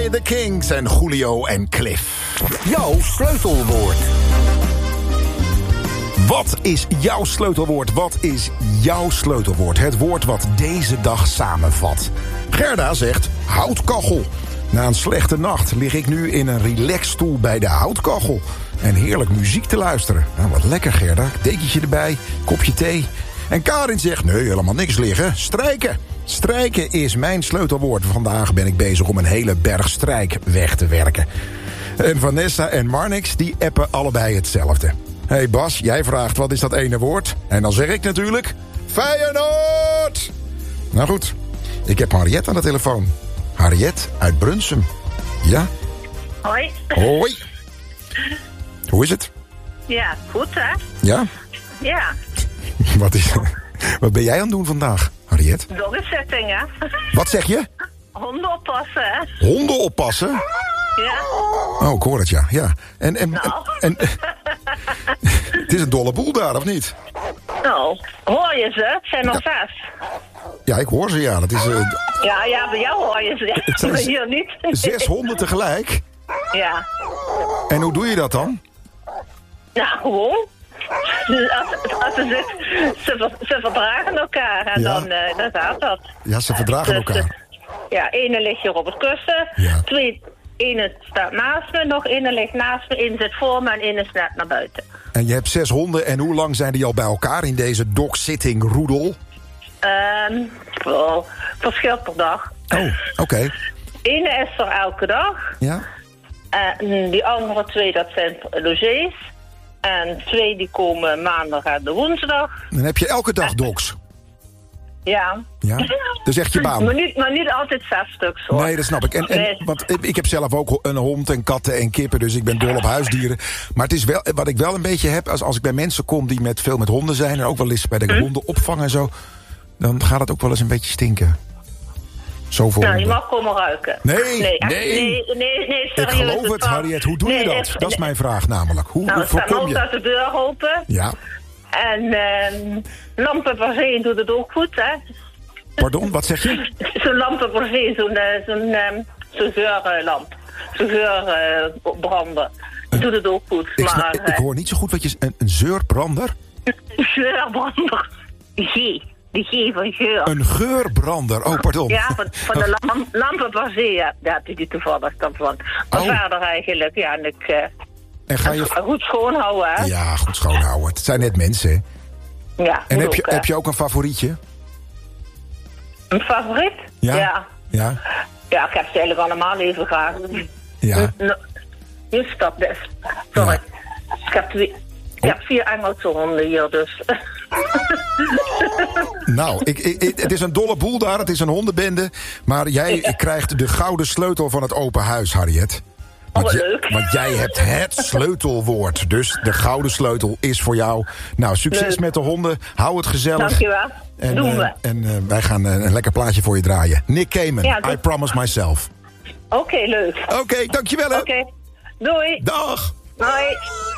The Kings en Julio en Cliff. Jouw sleutelwoord. Wat is jouw sleutelwoord? Wat is jouw sleutelwoord? Het woord wat deze dag samenvat. Gerda zegt houtkachel. Na een slechte nacht lig ik nu in een relaxstoel bij de houtkachel. En heerlijk muziek te luisteren. Nou, wat lekker, Gerda. Dekentje erbij, kopje thee. En Karin zegt, nee, helemaal niks liggen. Strijken. Strijken is mijn sleutelwoord. Vandaag ben ik bezig om een hele berg strijk weg te werken. En Vanessa en Marnix, die appen allebei hetzelfde. Hey Bas, jij vraagt wat is dat ene woord? En dan zeg ik natuurlijk, Feyenoord! Nou goed, ik heb Harriet aan de telefoon. Harriet uit Brunsum. Ja? Hoi. Hoi. Hoe is het? Ja, goed hè? Ja? Ja. Wat ben jij aan het doen vandaag, Harriet? Doggetting hè? Wat zeg je? Honden oppassen hè? Honden oppassen? Ja. Oh, ik hoor het, ja. En Nou. het is een dolle boel daar, of niet? Nou, hoor je ze? Het zijn nog 6. Ja, ik hoor ze, ja. Dat is, Ja, bij jou hoor je ze. het zijn Maar hier niet. 6 honden tegelijk. Ja. En hoe doe je dat dan? Nou, gewoon. Dus als ze verdragen elkaar en Ja. dan gaat dat. Ja, ze verdragen elkaar. Ja, ene ligt hier op het kussen. Ja. Ene staat naast me, nog ene ligt naast me, ene zit voor me en ene is net naar buiten. En je hebt 6 honden. En hoe lang zijn die al bij elkaar in deze dog-sitting roedel? Verschilt per dag. Oh, oké. Ene is er elke dag. Ja? En die andere 2, dat zijn logés. En 2 die komen maandag en de woensdag. Dan heb je elke dag dogs. Ja. Ja? Dat is echt je baan. Maar niet altijd 6 stuks hoor. Nee, dat snap ik. Nee. Want ik heb zelf ook een hond en katten en kippen, dus ik ben dol op huisdieren. Maar het is wel, wat ik wel een beetje heb, als ik bij mensen kom die veel met honden zijn, en ook wel eens bij de hondenopvang en zo, dan gaat het ook wel eens een beetje stinken. Zoveel Nou, je honden. mag komen ruiken. Nee, serieus. Ik geloof het, Harriet. Hoe doe je dat? Dat is mijn vraag namelijk. Hoe voorkom je? Nou, de deur open. Ja. En lampen per se doet het ook goed, hè? Pardon, wat zeg je? Zo'n lampen per se, zo'n geurlamp. Zo'n geurbrander. Doet het ook goed. Ik hoor niet zo goed wat je... Een zeurbrander? Geurbrander. De G van geur. Een geurbrander, oh pardon. Ja, van de lampen per se, ja. Daar heb je die toevallig dan van. Maar verder eigenlijk, ja. En ga je... goed schoonhouden, hè? Ja, goed schoonhouden. Het zijn net mensen, hè? Ja. En heb je ook een favorietje? Een favoriet? Ja. Ja, ik heb ze eigenlijk allemaal even graag. Ja. Just dat best. Sorry. Ja. Ik heb 4 Engelse honden hier, dus. Nou, het is een dolle boel daar. Het is een hondenbende. Maar jij krijgt de gouden sleutel van het open huis, Harriet. Leuk. Want jij hebt het sleutelwoord. Dus de gouden sleutel is voor jou. Nou, succes leuk. met de honden. Hou het gezellig. Dankjewel. Doen we. En wij gaan een lekker plaatje voor je draaien. Nick Cayman, I Promise Myself. Oké, leuk. Oké, dankjewel hè. Oké. Doei. Dag. Hoi.